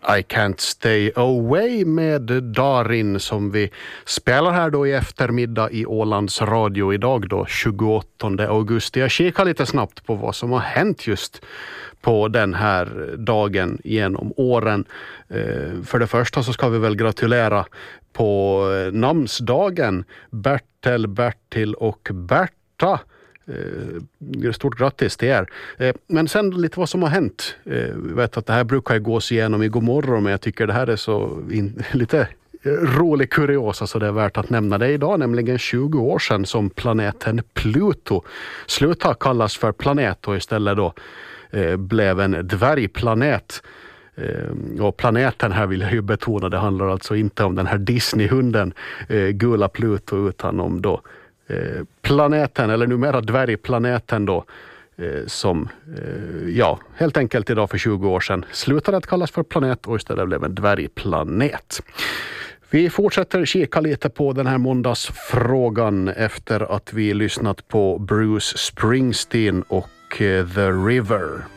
I Can't Stay Away med Darin som vi spelar här då i eftermiddag i Ålands Radio idag då 28 augusti. Jag kikar lite snabbt på vad som har hänt just på den här dagen genom åren. För det första så ska vi väl gratulera på namnsdagen Bertil och Berta. Stort grattis till er. Men sen lite vad som har hänt. Jag vet att det här brukar ju gås igenom i Godmorgon, men jag tycker det här är så lite rolig kuriosa så det är värt att nämna det idag. Nämligen 20 år sedan som planeten Pluto slutade kallas för planet och istället då blev en dvärgplanet. Och planeten här vill jag ju betona, det handlar alltså inte om den här Disney-hunden Gula Pluto utan om då planeten, eller numera dvärgplaneten då, som helt enkelt idag för 20 år sedan slutade att kallas för planet och istället blev en dvärgplanet. Vi fortsätter kika lite på den här måndagsfrågan efter att vi lyssnat på Bruce Springsteen och The River.